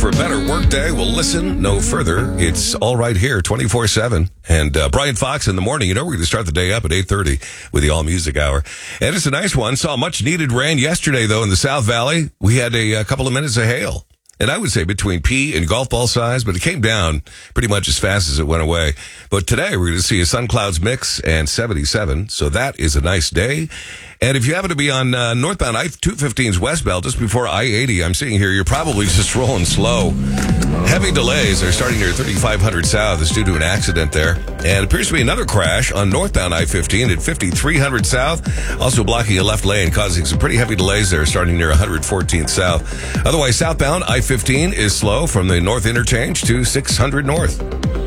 for a better workday? Well, listen no further. It's all right here 24/7. And Brian Fox in the morning. You know, we're going to start the day up at 8:30 with the All Music Hour. And it's a nice one. Saw much needed rain yesterday, though, in the South Valley. We had a couple of minutes of hail. And I would say between pea and golf ball size, but it came down pretty much as fast as it went away. But today we're going to see a sun clouds mix and 77. So that is a nice day. And if you happen to be on northbound I-215's westbound just before I-80, I'm seeing here, you're probably just rolling slow. Heavy delays are starting near 3500 South. It's due to an accident there. And it appears to be another crash on northbound I-15 at 5300 South. Also blocking a left lane, causing some pretty heavy delays there starting near 114th South. Otherwise, southbound I-15 is slow from the north interchange to 600 North.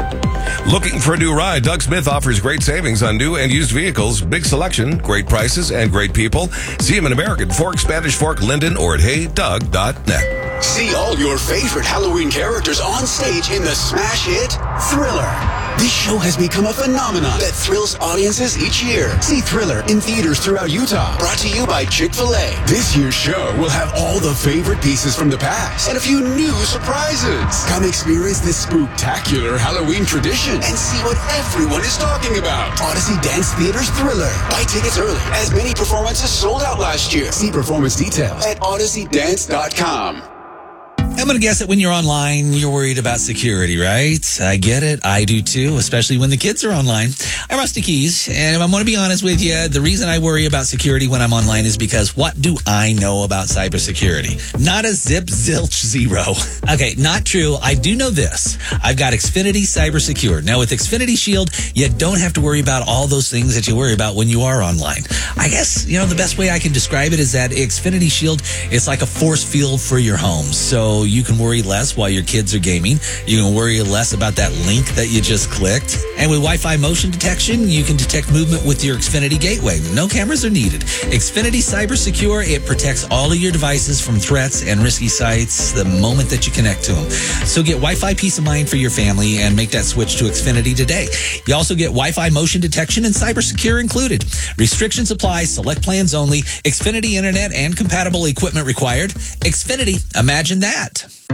Looking for a new ride? Doug Smith offers great savings on new and used vehicles, big selection, great prices, and great people. See him in American Fork, Spanish Fork, Linden, or at heydoug.net. See all your favorite Halloween characters on stage in the smash hit Thriller. This show has become a phenomenon that thrills audiences each year. See Thriller in theaters throughout Utah. Brought to you by Chick-fil-A. This year's show will have all the favorite pieces from the past and a few new surprises. Come experience this spooktacular Halloween tradition and see what everyone is talking about. Odyssey Dance Theater's Thriller. Buy tickets early, as many performances sold out last year. See performance details at odysseydance.com. I'm going to guess that when you're online, you're worried about security, right? I get it. I do too, especially when the kids are online. I'm Rusty Keys, and if I'm going to be honest with you, the reason I worry about security when I'm online is because what do I know about cybersecurity? Not a zip zilch zero. Okay, not true. I do know this. I've got Xfinity Cyber Secure. Now, with Xfinity Shield, you don't have to worry about all those things that you worry about when you are online. I guess, the best way I can describe it is that Xfinity Shield is like a force field for your home. So you can worry less while your kids are gaming. You can worry less about that link that you just clicked. And with Wi-Fi motion detection, you can detect movement with your Xfinity gateway. No cameras are needed. Xfinity Cyber Secure, it protects all of your devices from threats and risky sites the moment that you connect to them. So get Wi-Fi peace of mind for your family and make that switch to Xfinity today. You also get Wi-Fi motion detection and Cyber Secure included. Restrictions apply, select plans only, Xfinity Internet and compatible equipment required. Xfinity, imagine that.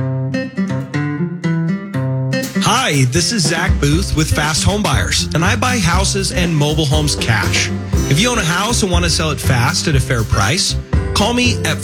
Hi, this is Zach Booth with Fast Home Buyers, and I buy houses and mobile homes cash. If you own a house and want to sell it fast at a fair price, call me at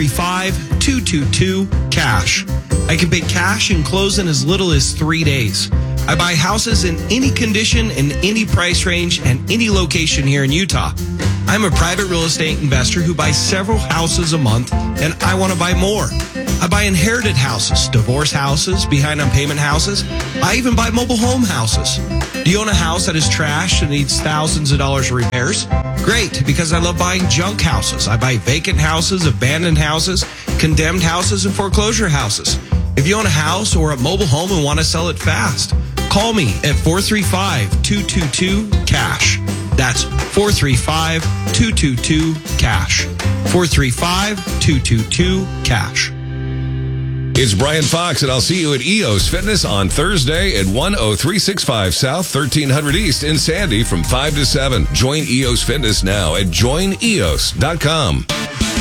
435-222-CASH. I can pay cash and close in as little as 3 days. I buy houses in any condition, in any price range, and any location here in Utah. I'm a private real estate investor who buys several houses a month, and I want to buy more. I buy inherited houses, divorce houses, behind on payment houses. I even buy mobile home houses. Do you own a house that is trashed and needs thousands of dollars of repairs? Great, because I love buying junk houses. I buy vacant houses, abandoned houses, condemned houses, and foreclosure houses. If you own a house or a mobile home and want to sell it fast, call me at 435-222-CASH. That's 435-222-CASH. 435-222-CASH. It's Brian Fox, and I'll see you at EOS Fitness on Thursday at 10365 South, 1300 East in Sandy from 5 to 7. Join EOS Fitness now at joineos.com.